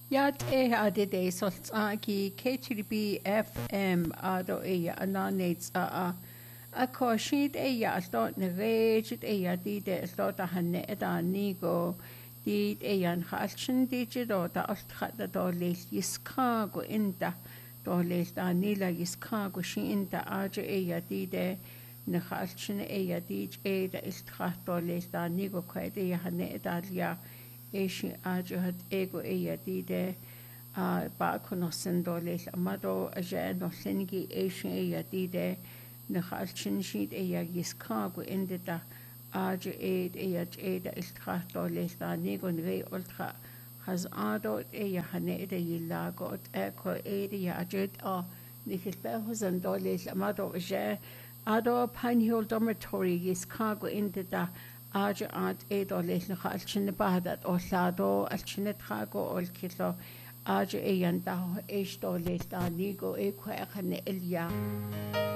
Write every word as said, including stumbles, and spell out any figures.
Yat e ade de solta ki K T B F M ado e ya ananets a a a koshid e ya slot ne rejit e ya di de slot a hanne da nigo di e yan halchen di do da ost da do les yiska go inda do les da nila yiska go shi inda aje e ya di de ne halchen e ya di e da ist do les da nigo kwede ya hanne da ya Eishi ajo hat ego eya dide a ba konosen dole amado aje no sengi eishi eya dide na khalchin shit eya giskago ende da ajo ed eya eda istra dole sta nigon re ultra has ado eya hane ede yilago eko ede ya ajo a nikisbe hosen dole amado aje ado panhol dormitory giskago ende da Aja ant edo leis na chalchine bahadat o lado alchine trago ol kilo aja e yanda esto leis da nigo e kwa khane elia